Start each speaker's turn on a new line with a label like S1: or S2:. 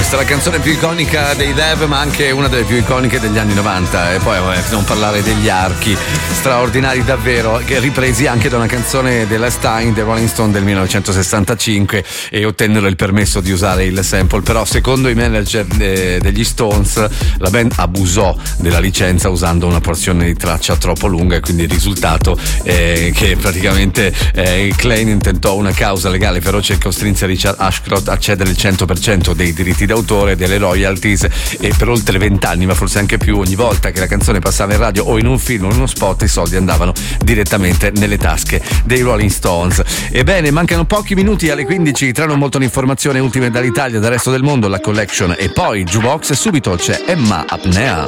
S1: Questa è la canzone più iconica dei Dev, ma anche una delle più iconiche degli anni 90. E poi non parlare degli archi straordinari davvero, che ripresi anche da una canzone della Stein, dei Rolling Stone del 1965, e ottennero il permesso di usare il sample. Però secondo i manager degli Stones la band abusò della licenza usando una porzione di traccia troppo lunga, e quindi il risultato è che praticamente Klein intentò una causa legale feroce e costrinse Richard Ashcroft a cedere il 100% dei diritti d'autore, delle royalties, e per oltre 20 anni, ma forse anche più, ogni volta che la canzone passava in radio o in un film o in uno spot, i soldi andavano direttamente nelle tasche dei Rolling Stones. Ebbene, mancano pochi minuti alle 15, tra non molto l'informazione ultime dall'Italia, dal resto del mondo, la collection e poi il jukebox, e subito c'è Emma Apnea.